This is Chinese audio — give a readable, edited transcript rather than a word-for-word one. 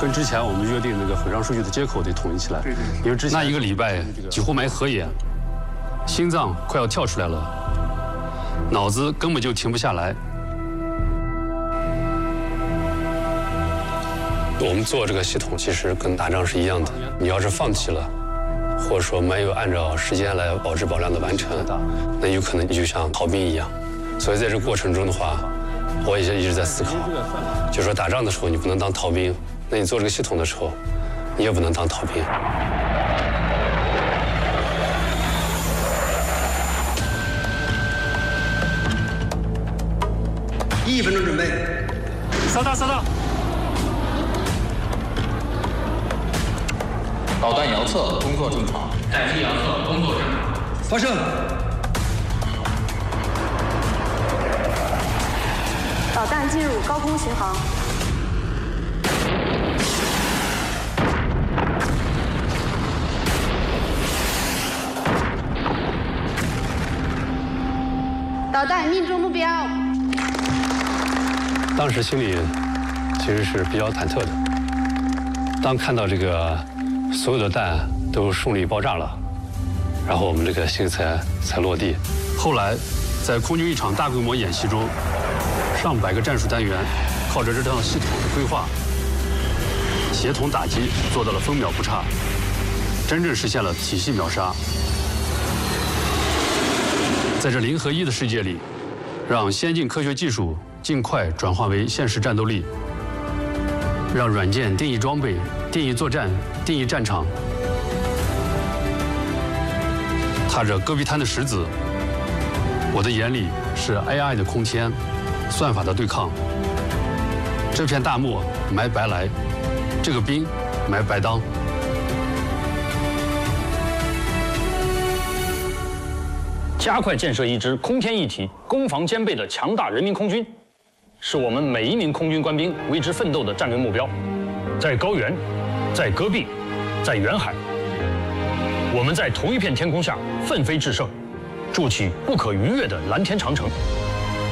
跟之前我们约定那个毁伤数据的接口得统一起来。对。因为之前那1个礼拜几乎没合眼，心脏快要跳出来了，脑子根本就停不下来。我们做这个系统其实跟打仗是一样的，你要是放弃了，或者说没有按照时间来保质保量的完成，那有可能你就像逃兵一样。所以在这个过程中的话，我也一直在思考，就说打仗的时候你不能当逃兵，那你做这个系统的时候，你也不能当逃兵。 1分钟准备， 收到。 导弹遥测工作正常， 战机遥测工作正常， 发射。 导弹进入高空巡航。导弹命中目标。 当时心里其实是比较忐忑的。当看到这个所有的弹都顺利爆炸了，然后我们这个心才落地。后来，在空军一场大规模演习中，上百个战术单元靠着这套系统的规划，协同打击做到了分秒不差，真正实现了体系秒杀。在这0和1的世界里，让先进科学技术尽快转化为现实战斗力，让软件定义装备、定义作战、定义战场。踏着戈壁滩的石子，我的眼里是 AI 的空间，算法的对抗。这片大漠埋白来，这个兵埋白当。 加快建设一支空天一体、攻防兼备的强大人民空军，是我们每一名空军官兵为之奋斗的战略目标。在高原，在戈壁，在远海，我们在同一片天空下奋飞制胜，筑起不可逾越的蓝天长城。